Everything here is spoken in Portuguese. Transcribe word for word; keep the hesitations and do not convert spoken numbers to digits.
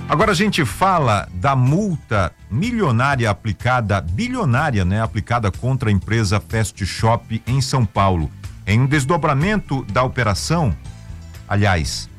Agora a gente fala da multa milionária aplicada, bilionária, né? Aplicada contra a empresa Fast Shop em São Paulo. Em um desdobramento da operação, aliás,